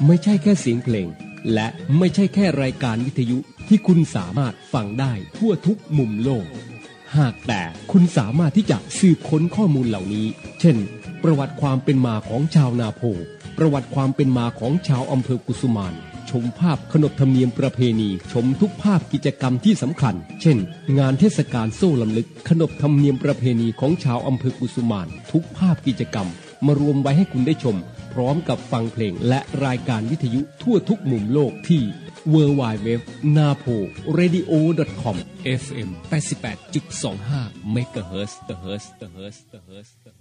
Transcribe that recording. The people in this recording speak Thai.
ไม่ใช่แค่เสียงเพลงและไม่ใช่แค่รายการวิทยุที่คุณสามารถฟังได้ทั่วทุกมุมโลกหากแต่คุณสามารถที่จะสืบค้นข้อมูลเหล่านี้เช่นประวัติความเป็นมาของชาวนาโพประวัติความเป็นมาของชาวอำเภอกุสุมานชมภาพขนบธรรมเนียมประเพณีชมทุกภาพกิจกรรมที่สำคัญเช่นงานเทศกาลโซ่ลำลึกขนบธรรมเนียมประเพณีของชาวอำเภอกุสุมานทุกภาพกิจกรรมมารวมไว้ให้คุณได้ชมพร้อมกับฟังเพลงและรายการวิทยุทั่วทุกมุมโลกที่ www.naporadio.com FM 88.25 MHz